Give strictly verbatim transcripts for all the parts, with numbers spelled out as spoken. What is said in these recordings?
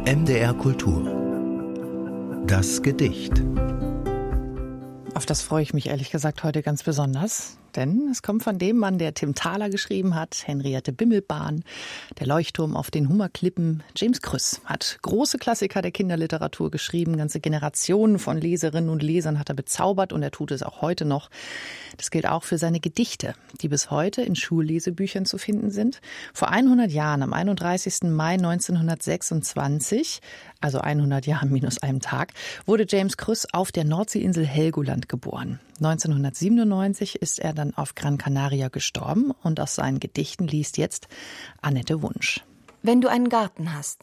M D R Kultur. Das Gedicht. Auf das freue ich mich ehrlich gesagt heute ganz besonders. Denn es kommt von dem Mann, der Tim Thaler geschrieben hat, Henriette Bimmelbahn, Der Leuchtturm auf den Hummerklippen. James Krüss hat große Klassiker der Kinderliteratur geschrieben. Ganze Generationen von Leserinnen und Lesern hat er bezaubert und er tut es auch heute noch. Das gilt auch für seine Gedichte, die bis heute in Schullesebüchern zu finden sind. Vor hundert Jahren, am einunddreißigsten Mai neunzehnhundertsechsundzwanzig, also hundert Jahre minus einem Tag, wurde James Krüss auf der Nordseeinsel Helgoland geboren. neunzehnhundertsiebenundneunzig ist er dann auf Gran Canaria gestorben und aus seinen Gedichten liest jetzt Annette Wunsch. Wenn du einen Garten hast.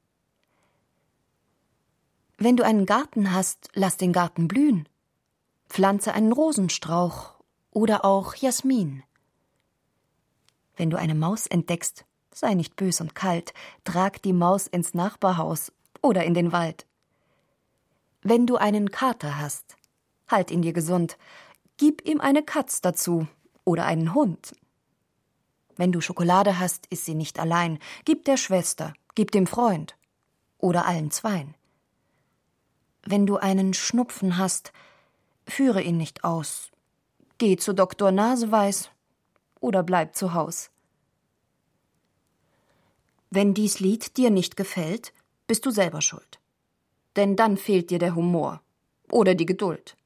Wenn du einen Garten hast, lass den Garten blühen. Pflanze einen Rosenstrauch oder auch Jasmin. Wenn du eine Maus entdeckst, sei nicht bös und kalt, trag die Maus ins Nachbarhaus oder in den Wald. Wenn du einen Kater hast, halt ihn dir gesund, gib ihm eine Katz dazu oder einen Hund. Wenn du Schokolade hast, iss sie nicht allein, gib der Schwester, gib dem Freund oder allen zweien. Wenn du einen Schnupfen hast, führe ihn nicht aus, geh zu Doktor Naseweiß oder bleib zu Haus. Wenn dies Lied dir nicht gefällt, bist du selber schuld, denn dann fehlt dir der Humor oder die Geduld.